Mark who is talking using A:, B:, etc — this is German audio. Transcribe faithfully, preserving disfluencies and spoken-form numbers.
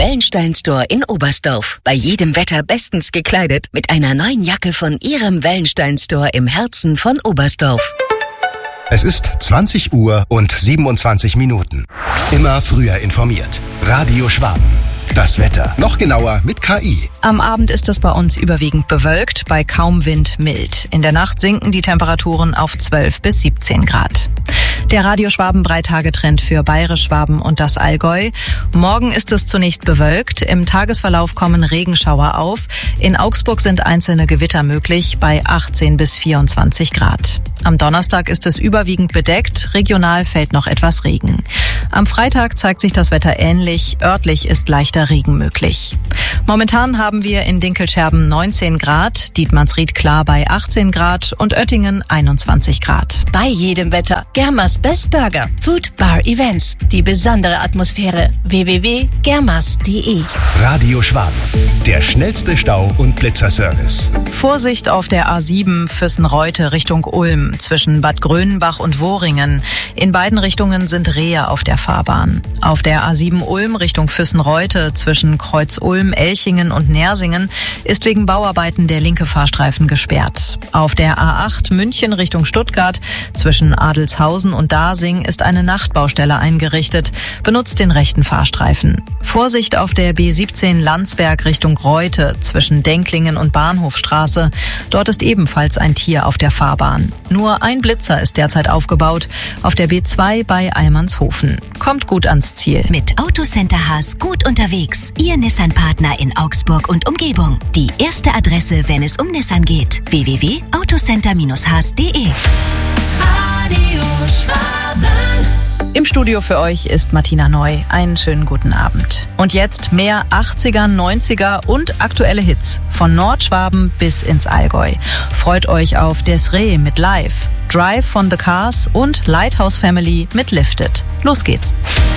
A: Wellenstein Store in Oberstdorf. Bei jedem Wetter bestens gekleidet mit einer neuen Jacke von Ihrem Wellenstein Store im Herzen von Oberstdorf.
B: Es ist zwanzig Uhr und siebenundzwanzig Minuten. Immer früher informiert. Radio Schwaben. Das Wetter. Noch genauer mit K I.
C: Am Abend ist es bei uns überwiegend bewölkt, bei kaum Wind mild. In der Nacht sinken die Temperaturen auf zwölf bis siebzehn Grad. Der Radio Schwaben Breitagetrend für Bayerisch Schwaben und das Allgäu. Morgen ist es zunächst bewölkt. Im Tagesverlauf kommen Regenschauer auf. In Augsburg sind einzelne Gewitter möglich bei achtzehn bis vierundzwanzig Grad. Am Donnerstag ist es überwiegend bedeckt. Regional fällt noch etwas Regen. Am Freitag zeigt sich das Wetter ähnlich. Örtlich ist leichter Regen möglich. Momentan haben wir in Dinkelscherben neunzehn Grad, Dietmannsried klar bei achtzehn Grad und Oettingen einundzwanzig Grad.
D: Bei jedem Wetter. Germas Best Burger. Food Bar Events. Die besondere Atmosphäre. w w w punkt germas punkt d e.
B: Radio Schwaben. Der schnellste Stau- und Blitzerservice.
C: Vorsicht auf der A sieben Füssen-Reute Richtung Ulm zwischen Bad Grönenbach und Wohringen. In beiden Richtungen sind Rehe auf der Fahrbahn. Auf der A sieben Ulm Richtung Füssen-Reute zwischen Kreuz-Ulm, Elchingen und Nersingen ist wegen Bauarbeiten der linke Fahrstreifen gesperrt. Auf der A acht München Richtung Stuttgart zwischen Adelshausen und Dasing ist eine Nachtbaustelle eingerichtet. Benutzt den rechten Fahrstreifen. Vorsicht auf der B siebzehn Landsberg Richtung Reute zwischen Denklingen und Bahnhofstraße. Dort ist ebenfalls ein Tier auf der Fahrbahn. Nur ein Blitzer ist derzeit aufgebaut auf der B zwei bei Eilmannshofen. Kommt gut ans Ziel.
A: Mit Autocenter Haas gut unterwegs. Ihr Nissan-Partner in Augsburg und Umgebung. Die erste Adresse, wenn es um Nissan geht. w w w punkt autocenter haas punkt d e.
D: Radio Schwaben.
C: Im Studio für euch ist Martina Neu. Einen schönen guten Abend. Und jetzt mehr achtziger, neunziger und aktuelle Hits. Von Nordschwaben bis ins Allgäu. Freut euch auf Des'ree mit Live, Drive von The Cars und Lighthouse Family mit Lifted. Los geht's.